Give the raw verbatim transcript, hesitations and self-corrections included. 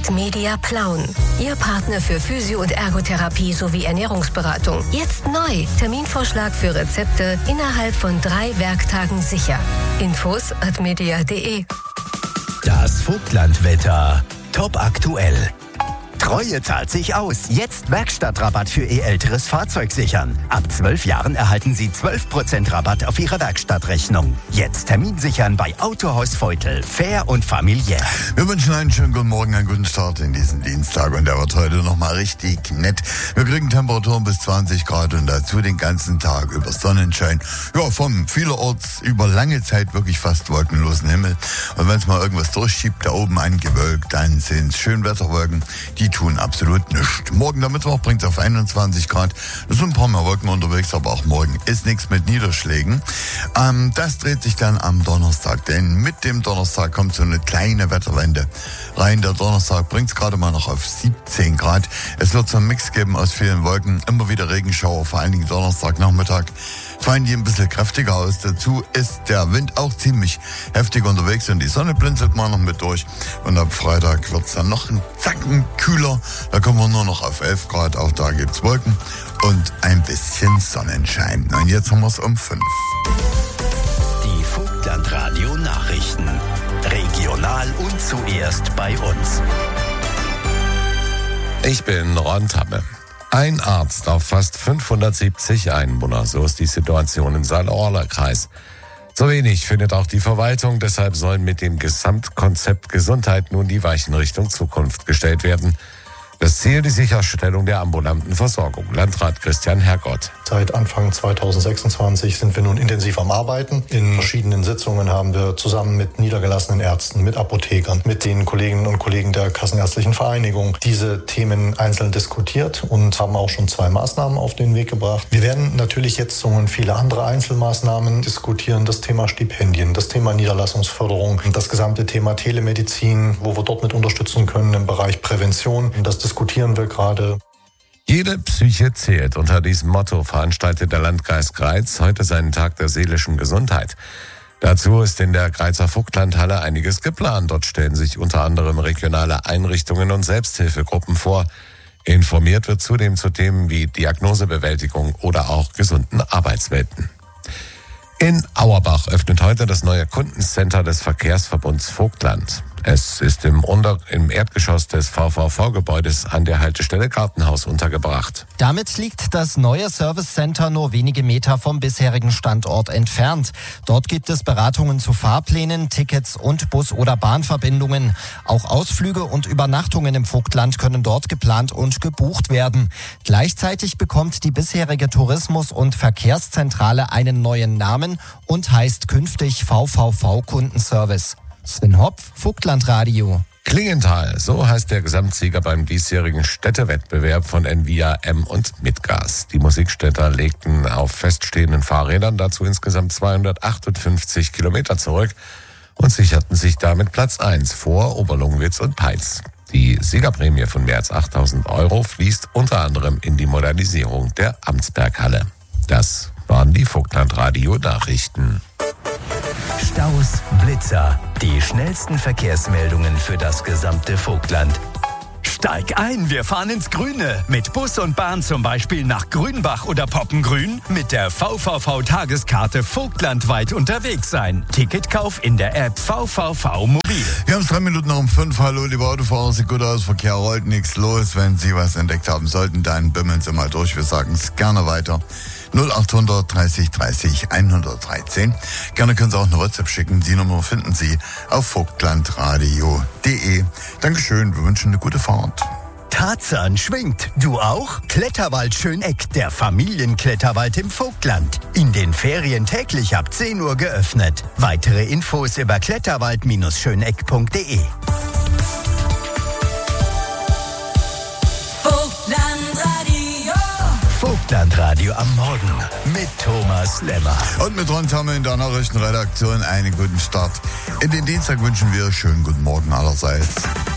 Ad Media Plauen. Ihr Partner für Physio- und Ergotherapie sowie Ernährungsberatung. Jetzt neu. Terminvorschlag für Rezepte innerhalb von drei Werktagen sicher. Infos at media punkt de. Das Vogtlandwetter. Top aktuell. Treue zahlt sich aus. Jetzt Werkstattrabatt für Ihr älteres Fahrzeug sichern. Ab zwölf Jahren erhalten Sie zwölf Prozent Rabatt auf Ihre Werkstattrechnung. Jetzt Termin sichern bei Autohaus Feutel. Fair und familiär. Wir wünschen einen schönen guten Morgen, einen guten Start in diesen Dienstag. Und der wird heute nochmal richtig nett. Wir kriegen Temperaturen bis zwanzig Grad und dazu den ganzen Tag über Sonnenschein. Ja, vom vielerorts über lange Zeit wirklich fast wolkenlosen Himmel. Und wenn es mal irgendwas durchschiebt, da oben angewölkt, dann sind es Schönwetterwolken. Die tun absolut nichts. Morgen der Mittwoch bringt es auf einundzwanzig Grad. Es sind ein paar mehr Wolken unterwegs, aber auch morgen ist nichts mit Niederschlägen. Ähm, das dreht sich dann am Donnerstag, denn mit dem Donnerstag kommt so eine kleine Wetterwende rein. Der Donnerstag bringt es gerade mal noch auf siebzehn Grad. Es wird so einen Mix geben aus vielen Wolken, immer wieder Regenschauer, vor allen Dingen Donnerstagnachmittag. Fallen die ein bisschen kräftiger aus. Dazu ist der Wind auch ziemlich heftig unterwegs und die Sonne blinzelt mal noch mit durch. Und ab Freitag wird es dann noch ein Zacken kühler. Da kommen wir nur noch auf elf Grad. Auch da gibt's Wolken und ein bisschen Sonnenschein. Und jetzt haben wir es um fünf. Die Vogtlandradio Nachrichten. Regional und zuerst bei uns. Ich bin Ron Tamme. Ein Arzt auf fast fünfhundertsiebzig Einwohner, so ist die Situation im Saale-Orla-Kreis. Zu wenig findet auch die Verwaltung, deshalb sollen mit dem Gesamtkonzept Gesundheit nun die Weichen Richtung Zukunft gestellt werden. Das Ziel die Sicherstellung der ambulanten Versorgung. Landrat Christian Hergott. Seit Anfang zweitausendsechsundzwanzig sind wir nun intensiv am Arbeiten. In verschiedenen Sitzungen haben wir zusammen mit niedergelassenen Ärzten, mit Apothekern, mit den Kolleginnen und Kollegen der Kassenärztlichen Vereinigung diese Themen einzeln diskutiert und haben auch schon zwei Maßnahmen auf den Weg gebracht. Wir werden natürlich jetzt so viele andere Einzelmaßnahmen diskutieren. Das Thema Stipendien, das Thema Niederlassungsförderung, das gesamte Thema Telemedizin, wo wir dort mit unterstützen können im Bereich Prävention. Das diskutieren wir gerade. Jede Psyche zählt. Unter diesem Motto veranstaltet der Landkreis Greiz heute seinen Tag der seelischen Gesundheit. Dazu ist in der Greizer Vogtlandhalle einiges geplant. Dort stellen sich unter anderem regionale Einrichtungen und Selbsthilfegruppen vor. Informiert wird zudem zu Themen wie Diagnosebewältigung oder auch gesunden Arbeitswelten. In Auerbach öffnet heute das neue Kundencenter des Verkehrsverbunds Vogtland. Es ist im, Unter- im Erdgeschoss des V V V-Gebäudes an der Haltestelle Gartenhaus untergebracht. Damit liegt das neue Service Center nur wenige Meter vom bisherigen Standort entfernt. Dort gibt es Beratungen zu Fahrplänen, Tickets und Bus- oder Bahnverbindungen. Auch Ausflüge und Übernachtungen im Vogtland können dort geplant und gebucht werden. Gleichzeitig bekommt die bisherige Tourismus- und Verkehrszentrale einen neuen Namen und heißt künftig V V V-Kundenservice. Sven Hopf, Vogtlandradio. Klingenthal, so heißt der Gesamtsieger beim diesjährigen Städtewettbewerb von Envia M und Midgas. Die Musikstädter legten auf feststehenden Fahrrädern dazu insgesamt zweihundertachtundfünfzig Kilometer zurück und sicherten sich damit Platz eins vor Oberlungwitz und Peitz. Die Siegerprämie von mehr als achttausend Euro fließt unter anderem in die Modernisierung der Amtsberghalle. Das waren die Vogtlandradio-Nachrichten. Staus, Blitzer, die schnellsten Verkehrsmeldungen für das gesamte Vogtland. Steig ein, wir fahren ins Grüne. Mit Bus und Bahn zum Beispiel nach Grünbach oder Poppengrün. Mit der V V V-Tageskarte vogtlandweit unterwegs sein. Ticketkauf in der App V V V Mobil. Wir haben es drei Minuten nach um fünf. Hallo, liebe Autofahrer, sieht gut aus. Verkehr rollt, nichts los. Wenn Sie was entdeckt haben sollten, dann bimmeln Sie mal durch. Wir sagen es gerne weiter. null achthundert dreißig dreißig hundertdreizehn. Gerne können Sie auch eine WhatsApp schicken. Die Nummer finden Sie auf vogtlandradio punkt de. Dankeschön, wir wünschen eine gute Fahrt. Tarzan schwingt. Du auch? Kletterwald Schöneck, der Familienkletterwald im Vogtland. In den Ferien täglich ab zehn Uhr geöffnet. Weitere Infos über kletterwald Schöneck punkt de. Vogtlandradio am Morgen mit Thomas Lemmer. Und mit Ron Tamme in der Nachrichtenredaktion einen guten Start. In den Dienstag wünschen wir schönen guten Morgen allerseits.